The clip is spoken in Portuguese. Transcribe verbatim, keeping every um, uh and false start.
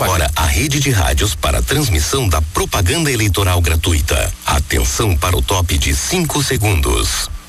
agora a rede de rádios para a transmissão da propaganda eleitoral gratuita. Atenção para o top de cinco segundos.